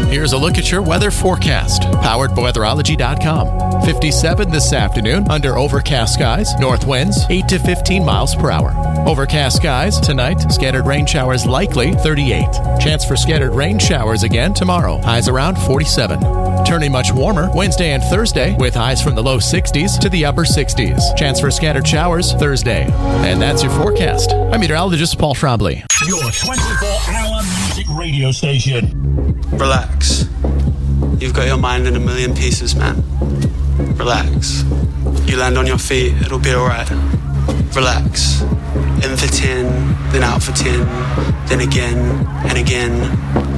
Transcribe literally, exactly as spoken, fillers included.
Here's a look at your weather forecast, powered by weatherology dot com. fifty-seven this afternoon under overcast skies, north winds eight to fifteen miles per hour. Overcast skies tonight, scattered rain showers likely thirty-eight. Chance for scattered rain showers again tomorrow, highs around forty-seven. Turning much warmer Wednesday and Thursday with highs from the low sixties to the upper sixties. Chance for scattered showers Thursday. And that's your forecast. I'm meteorologist Paul Trombley. Your twenty-four hour music radio station. Relax. You've got your mind in a million pieces, man. Relax. You land on your feet, it'll be alright. Relax. In for ten, then out for ten, then again and again.